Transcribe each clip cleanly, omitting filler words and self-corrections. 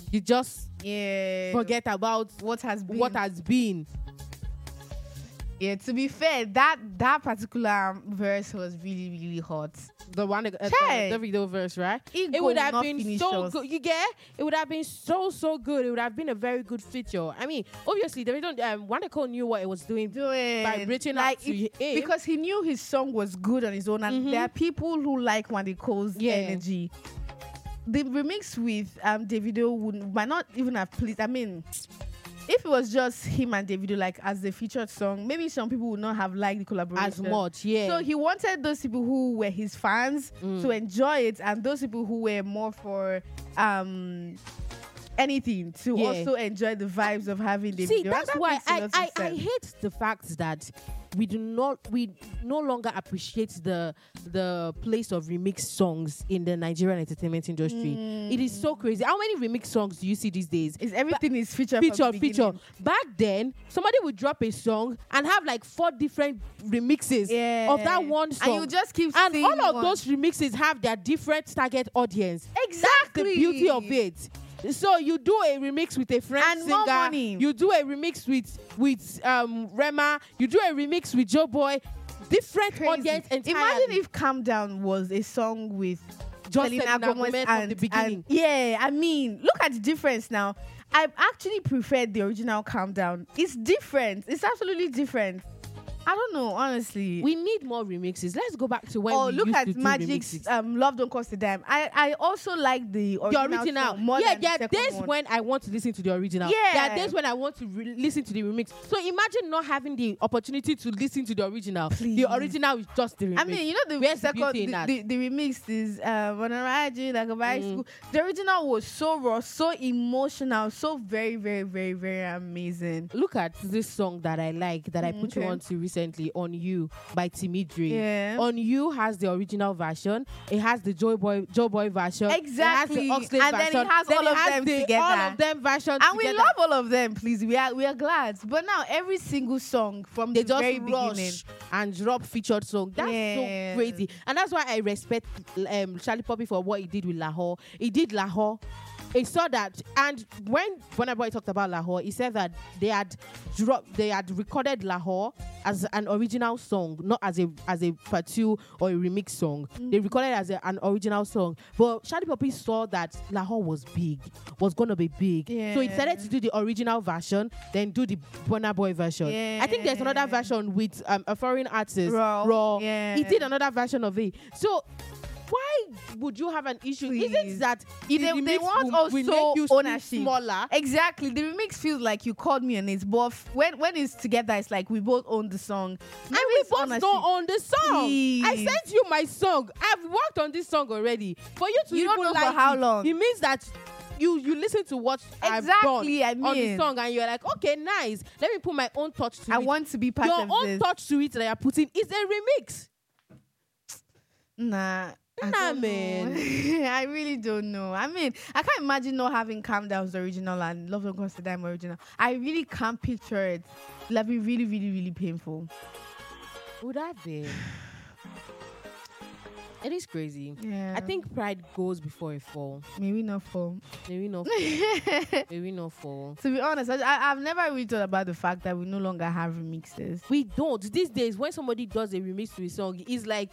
you just forget about what has been. Yeah, to be fair, that particular verse was really, really hot. The one, the video verse, right? It would have been so good. You get? It would have been so good. It would have been a very good feature. I mean, obviously, they don't. Wandeko knew what it was doing by reaching out to him because he knew his song was good on his own, and there are people who like Wandeko's energy. The remix with Davido might not even have pleased. I mean, if it was just him and Davido, like as the featured song, maybe some people would not have liked the collaboration as much. Yeah. So he wanted those people who were his fans to enjoy it, and those people who were more for anything to also enjoy the vibes of having Davido. See, that's why I hate the fact that we no longer appreciate the place of remix songs in the Nigerian entertainment industry. It is so crazy. How many remix songs do you see these days? Everything is feature. Back then, somebody would drop a song and have like 4 different remixes of that one song, and you just keep and all of those remixes have their different target audience. Exactly, that's the beauty of it. So you do a remix with a French and singer, more money. You do a remix with Rema, you do a remix with Joe Boy, different audience entirely. Imagine if Calm Down was a song with Selena Gomez from the beginning. I mean, look at the difference now. I actually preferred the original Calm Down. It's different. It's absolutely different. I don't know, honestly. We need more remixes. Let's go back to when we look used at to do Magic's remixes. Love Don't Cost a Dime. I also like the original song more than there are the days one. when I want to listen to the original. Yeah. There are days when I want to listen to the remix. So imagine not having the opportunity to listen to the original. Please. The original is just the remix. I mean, you know the remix is when I ride you like a bicycle. The original was so raw, so emotional, so very, very, very, very amazing. Look at this song that I like that I put you on to recently, On You by Timmy Dre. Yeah. On You has the original version. It has the Joe Boy version. Exactly. It has the Oxlade and version. then it has all of them together. All of them versions and together. we love all of them, please. We are glad. But now every single song from the very beginning and drop featured song. That's so crazy. And that's why I respect Charlie Poppy for what he did with Lahore. He did Lahore. He saw that, and when Burna Boy talked about Lahore, he said that they had recorded Lahore as an original song, not as a part 2 or a remix song. They recorded it as an original song. But Charlie Poppy saw that Lahore was gonna be big, so he decided to do the original version, then do the Burna Boy version. I think there's another version with a foreign artist, Raw. He did another version of it. So why would you have an issue? Please. Isn't that they want will make you ownership smaller? Exactly. The remix feels like you called me on it, but when it's together, it's like we both own the song. And we both don't own the song. Please. I sent you my song. I've worked on this song already. For you to you even don't know like for how long. It means that you listen to what I've done on the song, and you're like, okay, nice. Let me put my own touch to it. I want to be part of this. Your own touch to it that you're putting is a remix. Nah, man. I really don't know. I mean, I can't imagine not having Calm Down's original and Love Don't Cost a Dime original. I really can't picture it. It'll be really, really, really painful. Would that be? It is crazy. Yeah. I think pride goes before a fall. Maybe not fall. Maybe not fall. Maybe not fall. To be honest, I've never really thought about the fact that we no longer have remixes. We don't. These days, when somebody does a remix to a song, it's like...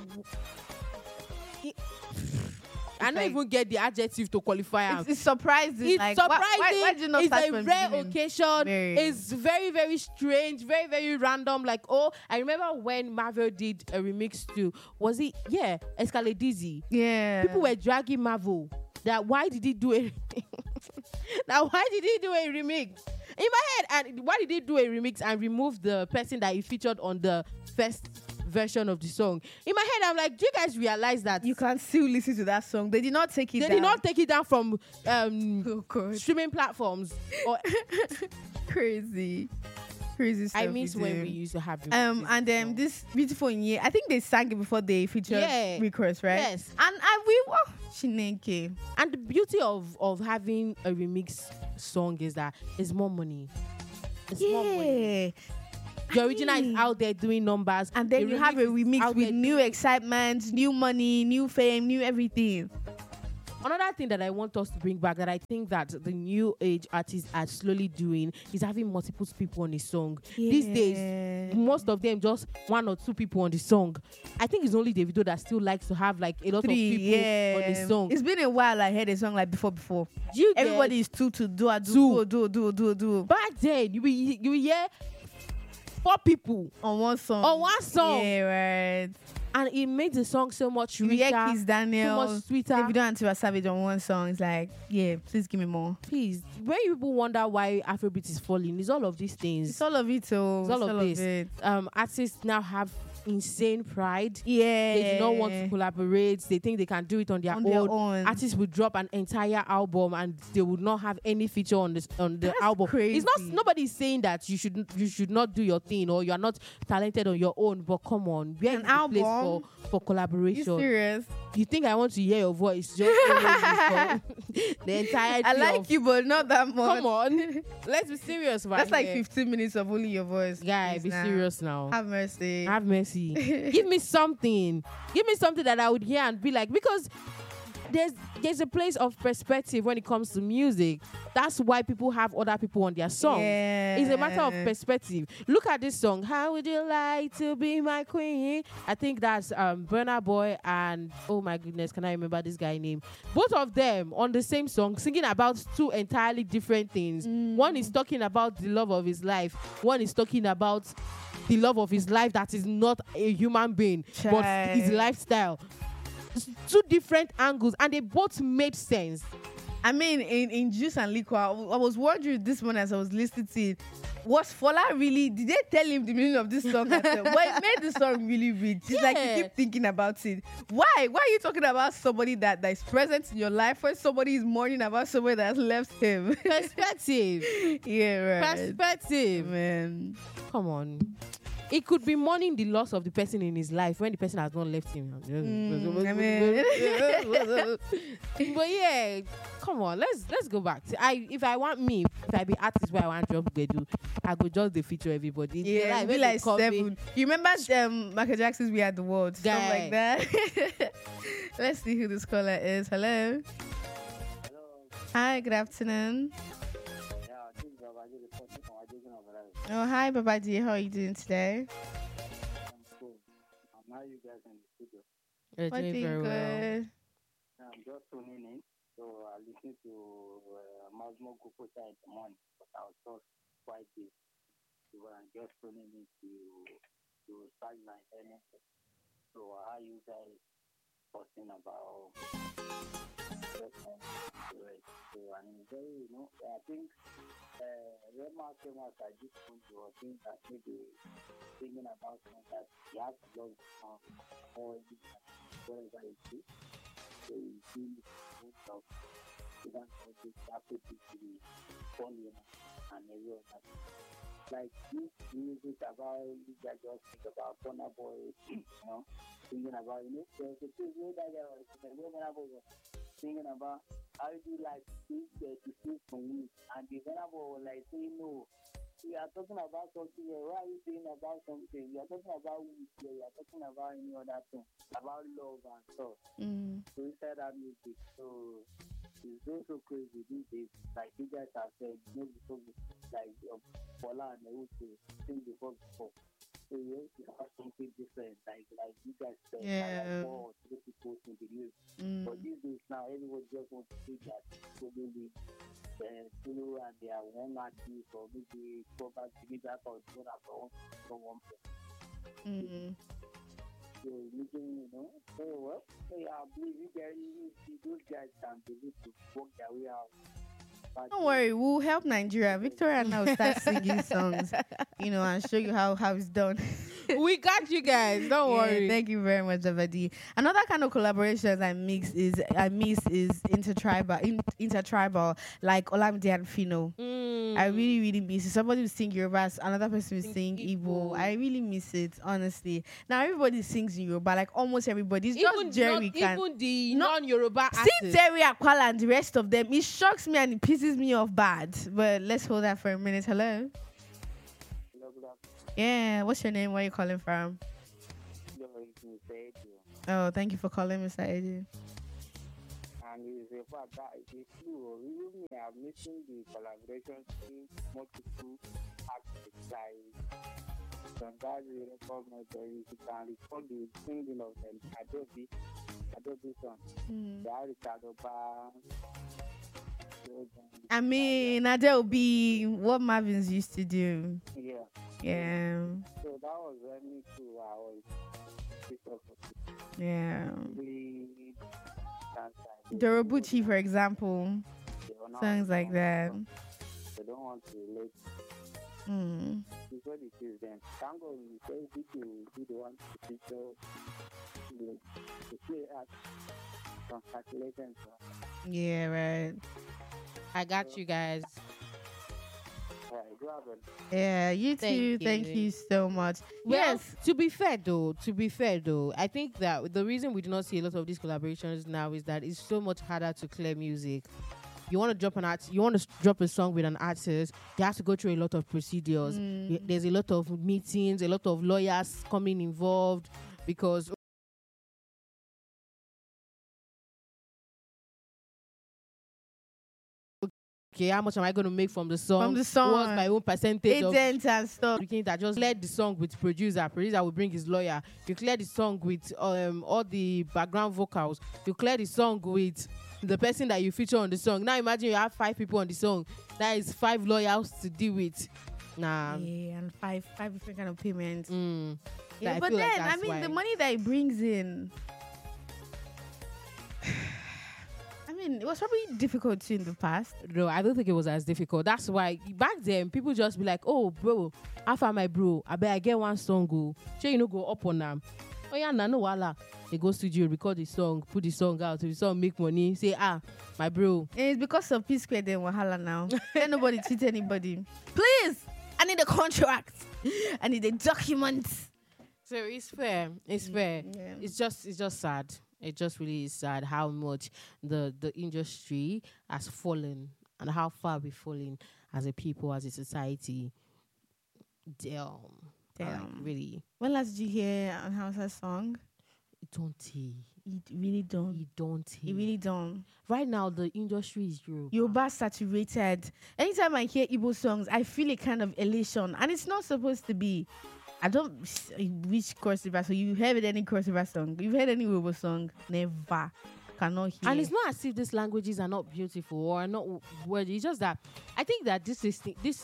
I don't even get the adjective to qualify. It's surprising. It's like, surprising. Why did you not it's start a from rare beginning? occasion. Very. It's very, very strange. Very, very random. Like, I remember when Marvel did a remix to, was it? Yeah, Escalade Dizzy. Yeah. People were dragging Marvel. Why did he do a why did he do a remix? In my head, and why did he do a remix and remove the person that he featured on the first version of the song? In my head, I'm like, do you guys realize that you can still listen to that song? They did not take it down. They did not take it down from God. streaming platforms. Crazy stuff. I miss when we used to have this beautiful year. I think they sang it before they featured Rickross, right? Yes. And we Chineke. And the beauty of having a remix song is that it's more money. It's more money. The original is out there doing numbers, and then you have a remix with new excitement, new money, new fame, new everything. Another thing that I want us to bring back that I think that the new age artists are slowly doing is having multiple people on a song. These days, most of them just one or two people on the song. I think it's only Davido that still likes to have like a lot of people on the song. It's been a while I heard a song like before. Everybody is two to do. Back then, you will hear 4 people on one song. Yeah, right. And it made the song so much richer, Kiss Daniel, so much sweeter. Davido and Tiwa Savage on one song. It's like, yeah, please give me more. Please. When people wonder why Afrobeat is falling, it's all of these things. It's all of it. It's all of this. Artists now have insane pride. Yeah. They do not want to collaborate. They think they can do it on their own. Artists will drop an entire album and they would not have any feature on the album. Crazy. It's not nobody's saying that you should not do your thing or you are not talented on your own, but come on. Where is the place for collaboration? You serious? You think I want to hear your voice just the entire I like you, but not that much. Come on. Let's be serious, right? That's like 15 minutes of only your voice. Guy, be serious now. Have mercy. Have mercy. Give me something. Give me something that I would hear and be like, because there's a place of perspective when it comes to music. That's why people have other people on their songs. Yeah. It's a matter of perspective. Look at this song. How would you like to be my queen? I think that's Burna Boy and oh my goodness, can I remember this guy's name? Both of them on the same song, singing about 2 entirely different things. One is talking about the love of his life. One is talking about the love of his life that is not a human being, but his lifestyle. 2 different angles, and they both made sense. I mean, in Juice and Liquor, I was wondering this morning as I was listening to it, was Fola really, did they tell him the meaning of this song? Well, it made the song really rich. It's like you keep thinking about it. Why are you talking about somebody that is present in your life when somebody is mourning about somebody that has left him? Perspective. Yeah, right. Perspective. Man. Come on. It could be mourning the loss of the person in his life when the person has not left him. But yeah, come on, let's go back. If I be artist where I want to do, I go just the feature everybody. Yeah, be like 7. You remember Michael Jackson's We Are the World, stuff like that. Let's see who this caller is. Hello. Hi, good afternoon. Oh, hi, Babaji. How are you doing today? I'm cool. How are you guys in the studio? You're doing very well. I'm just tuning in. So I listened to Masmo Gupocha in the morning, but I was just quite busy. So I'm just tuning in to start my energy. So how you guys talking about so I'm very, I think Rema came out at this point to think that maybe thinking about something that you have to love or whatever it is. So you see most of the dance music after to be funny and everyone like this music about you guys just think about Burna Boy, thinking about there's a thing that Burna Boy was thinking about how do you like this to see from you, and the Burna Boy was like saying no. We are talking about something here. Why are you saying about something? You are talking about weed here. You are talking about any other thing, about love and stuff. So inside that music, so it's so crazy these days. Like you guys have said, before, like Fola and Uche sing before. So you have to have something different, like you guys said, like 4 or 3 people in the news. But these days now, everybody just wants to see that probably Tulu and they are one artist or maybe go back to the back or go up for one person. So making, so well, I believe those guys can be able to work their way out. Don't worry, we'll help Nigeria. Victoria now start singing songs, and show you how it's done. We got you guys. Don't worry. Thank you very much, Avadi. Another kind of collaborations I miss is intertribal, like Olamide and Fino. I really, really miss it. Somebody will sing Yoruba, another person will sing Igbo. I really miss it, honestly. Now everybody sings in Yoruba, like almost everybody. It's just Jerry can. Even the non-Yoruba artists. See Terry Aquala and the rest of them. It shocks me and it pisses me off bad. But let's hold that for a minute. Hello. Yeah, what's your name? Where are you calling from? Mr. Edu. Oh, thank you for calling, Mr. Edu. and it's a fact that it is true. Even me, I'm missing the collaboration with multiple artists like Sangazi, Record Method. You can record the singing of them, Adobe song. They are Ricardo Bar. I mean, that will be what Marvin's used to do. Yeah. Yeah. So that was when me too. I was Yeah. really Dorobuchi, for example. Songs like that. They don't want to relate. Mm. It's what it is then. Tango is very big to be the one to feature the play at some calculations. Yeah, right. I got you guys. Yeah, you too. Thank you so much. Well, Yes. to be fair though, I think that the reason we do not see a lot of these collaborations now is that it's so much harder to clear music. You want to drop drop a song with an artist, you have to go through a lot of procedures. There's a lot of meetings, a lot of lawyers coming involved because okay, how much am I going to make from the song? What's my own percentage of and stuff. that just clear the song with producer will bring his lawyer. You clear the song with all the background vocals. You clear the song with the person that you feature on the song. Now imagine you have 5 people on the song. That is 5 lawyers to deal with. Nah. Yeah, and five different kind of payments. Yeah, but then I mean the money that it brings in. I mean, it was probably difficult too in the past. No, I don't think it was as difficult. That's why back then people just be like, "Oh, bro, after my bro, I bet I get one song go. Sure, you know, go up on them. Oh yeah, no wala. They go studio, record the song, put the song out. If the song make money, say my bro. And it's because of P Square then wahala now. Let nobody cheat anybody. Please, I need a contract. I need a document. So it's fair. It's fair. Yeah. It's just sad. It just really is sad how much the industry has fallen and how far we've fallen as a people, as a society. Damn. Like, really. When last did you hear an Hausa song? It don't. It really don't. It really don't. Right now, the industry is Yoruba saturated. Anytime I hear Igbo songs, I feel a kind of elation. And it's not supposed to be. I don't which crossover song. You heard any crossover song? You've heard any Yoruba song? Never. Cannot hear. And it's not as if these languages are not beautiful or are not worthy. It's just that I think that this is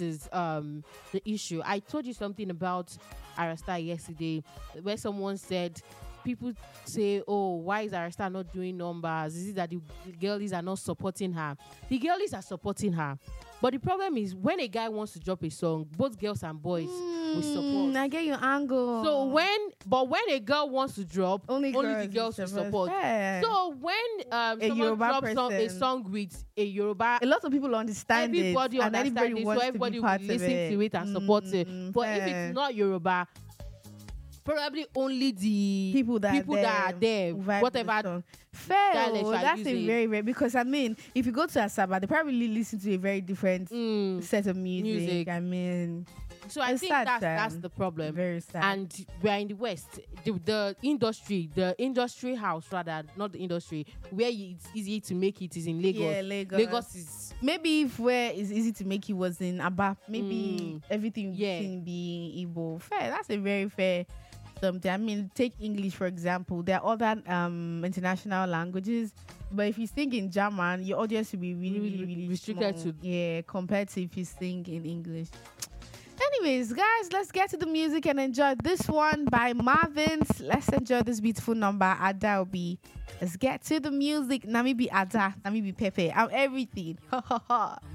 the issue. I told you something about Arasta yesterday where someone said people say, "Oh, why is Arasta not doing numbers? Is it that the girlies are not supporting her?" The girlies are supporting her. But the problem is when a guy wants to drop a song, both girls and boys will support. I get your angle. So when a girl wants to drop, only the girls will support. Yeah. So when someone drops a song with a Yoruba, a lot of people understand everybody it, understands and it, so everybody will listen to it and support it. But if it's not Yoruba, probably only the people that are there, whatever. Fair, that's a very, very, because I mean, if you go to Asaba, they probably listen to a very different set of music. I mean, so I think that's the problem. Very sad. And we're in the West, the industry house rather, not the industry, where it's easy to make it is in Lagos. Yeah, Lagos. Lagos is maybe if where it's easy to make it was in Aba, maybe everything can be Igbo. Fair, that's a very fair. I mean, take English for example. There are other international languages, but if you sing in German, your audience will be really, really, really restricted small. Compared to if you sing in English. Anyways, guys, let's get to the music and enjoy this one by Marvins. Let's enjoy this beautiful number. Ada Obi. Let's get to the music. Nami be Ada, Nami be Pepe. I'm everything. Ha ha ha.